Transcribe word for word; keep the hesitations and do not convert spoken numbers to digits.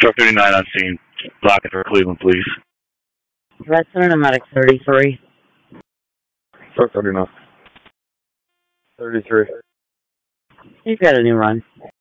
Truck thirty-nine on scene. Block it for Cleveland, please. Red Cinematic thirty-three. Truck thirty-nine. thirty-three. You've got a new run.